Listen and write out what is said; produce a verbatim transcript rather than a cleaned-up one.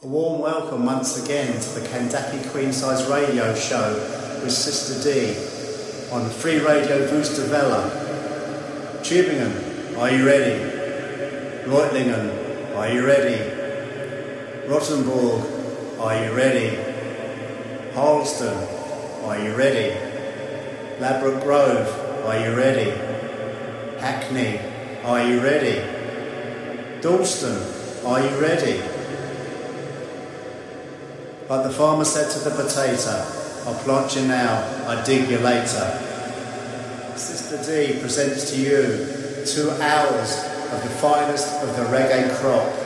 A warm welcome once again to the Kandaki Queensize Radio Show with Sister D on Free Radio Wüstewelle. Tübingen, are you ready? Reutlingen, are you ready? Rottenburg, are you ready? Harlesden, are you ready? Ladbroke Grove, are you ready? Hackney, are you ready? Dalston, are you ready? But the farmer said to the potato, I'll plant you now, I dig you later. Sister D presents to you two hours of the finest of the reggae crop.